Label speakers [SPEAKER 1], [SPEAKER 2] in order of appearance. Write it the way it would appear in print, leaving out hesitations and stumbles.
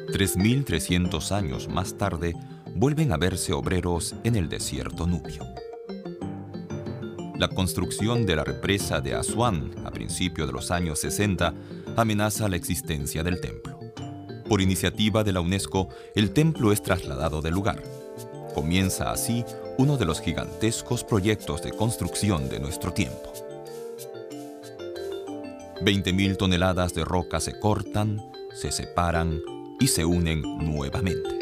[SPEAKER 1] 3.300 años más tarde, vuelven a verse obreros en el desierto nubio. La construcción de la represa de Asuán a principios de los años 60 amenaza la existencia del templo. Por iniciativa de la UNESCO, el templo es trasladado del lugar. Comienza así uno de los gigantescos proyectos de construcción de nuestro tiempo. 20.000 toneladas de roca se cortan, se separan y se unen nuevamente.